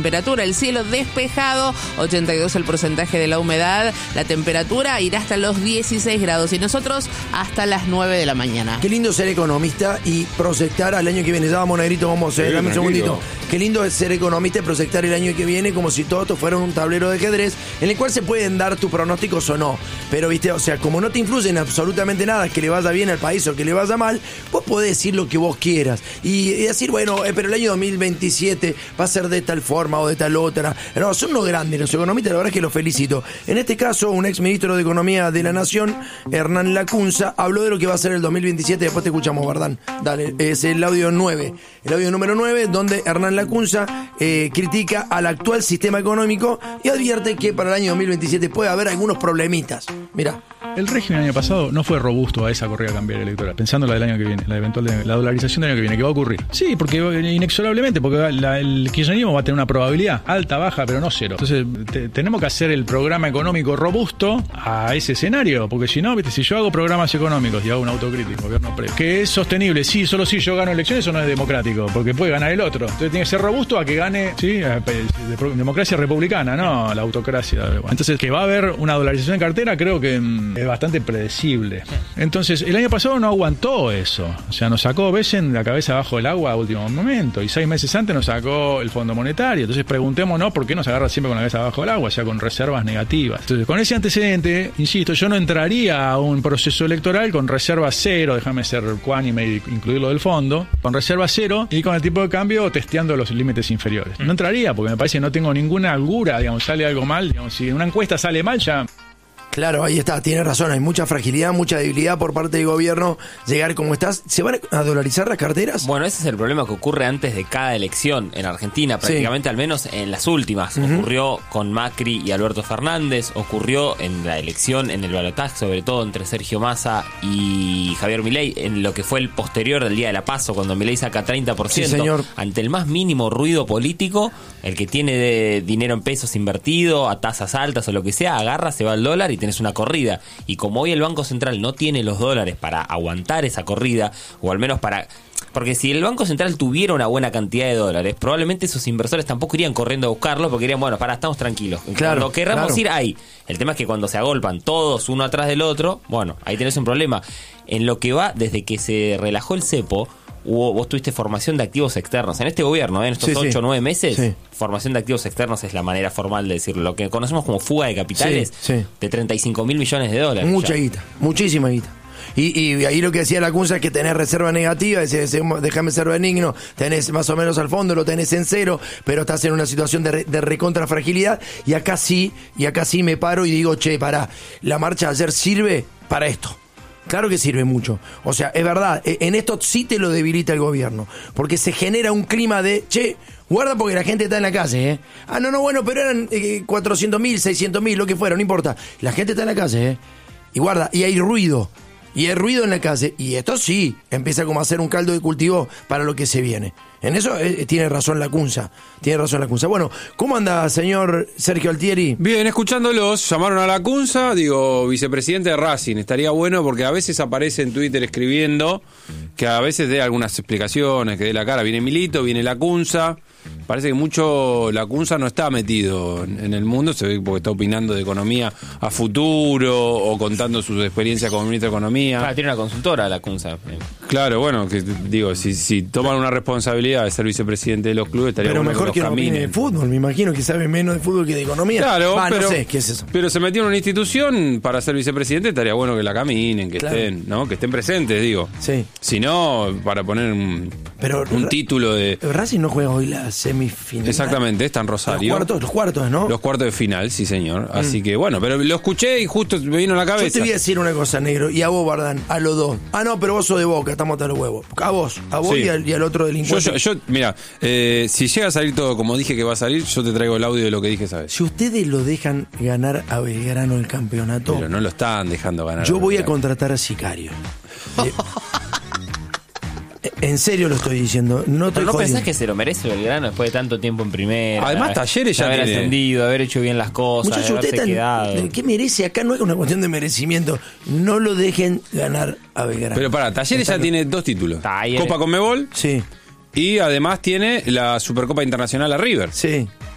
temperatura, el cielo despejado, 82 el porcentaje de la humedad, la temperatura irá hasta los 16 grados y nosotros hasta las 9 de la mañana. Qué lindo ser economista y proyectar al año que viene. Ya vamos, Negrito, vamos, dame un segundito. Qué lindo es ser economista y proyectar el año que viene como si todo esto fuera un tablero de ajedrez en el cual se pueden dar tus pronósticos o no. Pero, viste, o sea, como no te influye en absolutamente nada que le vaya bien al país o que le vaya mal, vos podés decir lo que vos quieras. Y decir, bueno, pero el año 2027 va a ser de tal forma o de tal otra. No, son unos grandes los economistas, la verdad es que los felicito. En este caso, un ex ministro de Economía de la Nación, Hernán Lacunza, habló de lo que va a ser el 2027. Después te escuchamos, Bardán. Dale, es el audio 9. El audio número 9, donde Hernán Lacunza critica al actual sistema económico y advierte que para el año 2027 puede haber algunos problemitas. Mirá. El régimen del año pasado no fue robusto a esa corrida cambiaria electoral, pensando la del año que viene, la dolarización del año que viene, que va a ocurrir. Sí, porque inexorablemente, porque el kirchnerismo va a tener una probabilidad alta, baja, pero no cero. Entonces, tenemos que hacer el programa económico robusto a ese escenario, porque si no, viste, si yo hago programas económicos y hago un autocrítico, gobierno que es sostenible, sí, solo si yo gano elecciones, eso no es democrático, porque puede ganar el otro. Entonces tiene que ser robusto a que gane, sí, democracia republicana, no la autocracia. Entonces, que va a haber una dolarización en cartera, creo que es bastante predecible. Entonces, el año pasado no aguantó eso. O sea, nos sacó Besen la cabeza abajo del agua a último momento. Y 6 meses antes nos sacó el Fondo Monetario. Entonces, preguntémonos por qué nos agarra siempre con la cabeza abajo del agua, o sea, con reservas negativas. Entonces, con ese antecedente, insisto, yo no entraría a un proceso electoral con reserva cero, déjame ser cuánime y incluirlo del fondo, con reserva cero y con el tipo de cambio testeando los límites inferiores. No entraría porque me parece que no tengo ninguna holgura, digamos, sale algo mal, digamos, si una encuesta sale mal ya... Claro, ahí está, tiene razón, hay mucha fragilidad, mucha debilidad por parte del gobierno, llegar como estás. ¿Se van a dolarizar las carteras? Bueno, ese es el problema que ocurre antes de cada elección en Argentina, prácticamente, sí. Al menos en las últimas. Ocurrió con Macri y Alberto Fernández, ocurrió en la elección, en el balotaje, sobre todo entre Sergio Massa y Javier Milei, en lo que fue el posterior del día de la PASO, cuando Milei saca 30%. Sí, señor. Ante el más mínimo ruido político, el que tiene dinero en pesos invertido, a tasas altas o lo que sea, agarra, se va al dólar y tenés una corrida. Y como hoy el Banco Central no tiene los dólares para aguantar esa corrida, o al menos para... Porque si el Banco Central tuviera una buena cantidad de dólares, probablemente esos inversores tampoco irían corriendo a buscarlo, porque dirían, bueno, estamos tranquilos. Claro, cuando querramos ir, ahí. El tema es que cuando se agolpan todos uno atrás del otro, bueno, ahí tenés un problema. En lo que va, desde que se relajó el cepo, vos tuviste formación de activos externos. En este gobierno, en estos 8 o 9 meses, formación de activos externos es la manera formal de decirlo. Lo que conocemos como fuga de capitales de 35.000 millones de dólares. Mucha guita, muchísima guita. Y ahí lo que decía Lacunza es que tenés reserva negativa, déjame ser benigno, tenés más o menos al fondo, lo tenés en cero, pero estás en una situación de recontra fragilidad. Y acá sí me paro y digo, che, pará, la marcha de ayer sirve para esto. Claro que sirve mucho. O sea, es verdad, en esto sí te lo debilita el gobierno. Porque se genera un clima de, che, guarda porque la gente está en la calle, ¿eh? Ah, no, bueno, pero eran 400.000, 600.000, lo que fuera, no importa. La gente está en la calle, ¿eh? Y guarda, y hay ruido. Y hay ruido en la calle. Y esto sí empieza como a ser un caldo de cultivo para lo que se viene. En eso tiene razón Lacunza. Bueno, ¿cómo anda, señor Sergio Altieri? Bien, escuchándolos, llamaron a Lacunza, vicepresidente de Racing. Estaría bueno porque a veces aparece en Twitter escribiendo que a veces dé algunas explicaciones, que dé la cara. Viene Milito, viene Lacunza. Parece que mucho Lacunza no está metido en el mundo, se ve porque está opinando de economía a futuro o contando sus experiencias como ministro de Economía. Tiene una consultora Lacunza. Claro, bueno, que digo, si toman una responsabilidad de ser vicepresidente de los clubes, estaría pero bueno mejor que no opine de fútbol, me imagino que sabe menos de fútbol que de economía. Claro, pero, no sé, ¿qué es eso? Pero se metió en una institución para ser vicepresidente, estaría bueno que la caminen, que estén, ¿no? Que estén presentes, digo. Sí. Si no, para poner un título de... Racing no juega hoy la semifinal. Exactamente, está en Rosario. Los cuartos, ¿no? Los cuartos de final, sí señor. Así que bueno, pero lo escuché y justo me vino a la cabeza. Yo te voy a decir una cosa, negro, y a vos, Bardán, a los dos. Ah, no, pero vos sos de Boca, estamos hasta los huevos. A vos sí. y al otro delincuente. Yo mira, si llega a salir todo como dije que va a salir, yo te traigo el audio de lo que dije, ¿sabes? Si ustedes lo dejan ganar a Belgrano el campeonato... Pero no lo están dejando ganar. Yo voy a contratar a Sicario. En serio lo estoy diciendo. No pensás que se lo merece Belgrano después de tanto tiempo en primera. Además, Talleres ya haber tiene... ascendido, haber hecho bien las cosas, muchachos, haberse quedado. ¿Qué merece? Acá no es una cuestión de merecimiento. No lo dejen ganar a Belgrano. Pero Talleres ya tiene 2 títulos. Copa Conmebol. Sí. Y además tiene la Supercopa Internacional a River. Sí.